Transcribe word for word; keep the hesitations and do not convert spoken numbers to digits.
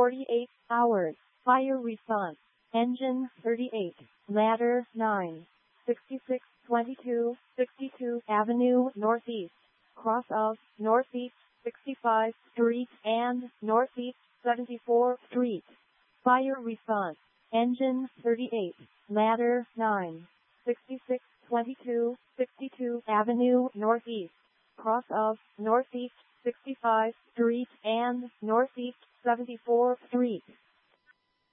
forty-eight hours. Fire response. Engine thirty-eight. Ladder nine. sixty-six twenty-two, sixty-two Avenue Northeast. Cross of Northeast sixty-five Street and Northeast seventy-fourth Street. Fire response. Engine thirty-eight. Ladder nine. sixty-six twenty-two, sixty-two Avenue Northeast. Cross of Northeast sixty-five Street and Northeast seventy-fourth Street.